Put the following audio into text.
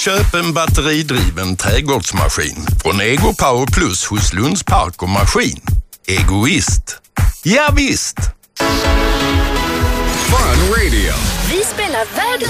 Köp en batteridriven trädgårdsmaskin från Ego Power Plus hos Lunds Park och Maskin. Egoist. Ja visst! Fun Radio. Vi spelar världens